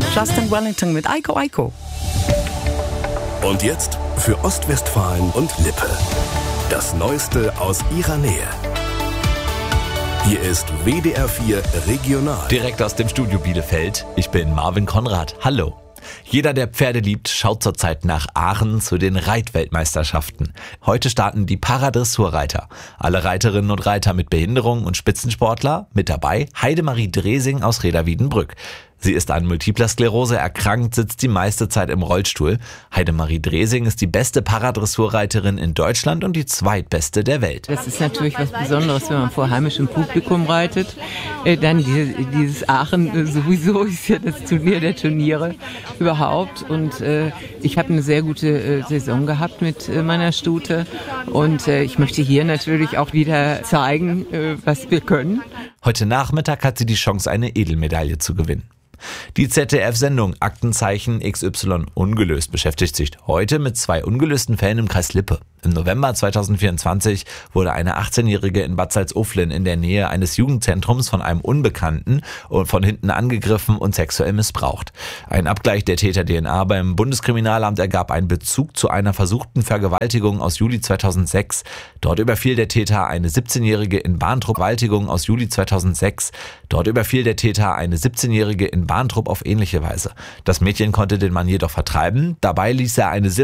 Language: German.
Justin Wellington mit Eiko Eiko. Und jetzt für Ostwestfalen und Lippe. Das Neueste aus ihrer Nähe. Hier ist WDR 4 Regional. Direkt aus dem Studio Bielefeld. Ich bin Marvin Konrad. Hallo. Jeder, der Pferde liebt, schaut zurzeit nach Aachen zu den Reitweltmeisterschaften. Heute starten die Paradressurreiter. Alle Reiterinnen und Reiter mit Behinderung und Spitzensportler. Mit dabei Heidemarie Dresing aus Reda-Wiedenbrück. Sie ist an multipler Sklerose erkrankt, sitzt die meiste Zeit im Rollstuhl. Heidemarie Dresing ist die beste Paradressurreiterin in Deutschland und die zweitbeste der Welt. Das ist natürlich was Besonderes, wenn man vor heimischem Publikum reitet. Dann dieses Aachen sowieso ist ja das Turnier der Turniere überhaupt. Und ich habe eine sehr gute Saison gehabt mit meiner Stute. Und ich möchte hier natürlich auch wieder zeigen, was wir können. Heute Nachmittag hat sie die Chance, eine Edelmedaille zu gewinnen. Die ZDF-Sendung Aktenzeichen XY ungelöst beschäftigt sich heute mit 2 ungelösten Fällen im Kreis Lippe. Im November 2024 wurde eine 18-Jährige in Bad Salzuflen in der Nähe eines Jugendzentrums von einem Unbekannten und von hinten angegriffen und sexuell missbraucht. Ein Abgleich der Täter-DNA beim Bundeskriminalamt ergab einen Bezug zu einer versuchten Vergewaltigung aus Juli 2006. Dort überfiel der Täter eine 17-Jährige in Bahntrupp. Vergewaltigung aus Juli 2006. Dort überfiel der Täter eine 17-Jährige in Bahntrupp auf ähnliche Weise. Das Mädchen konnte den Mann jedoch vertreiben. Dabei ließ er eine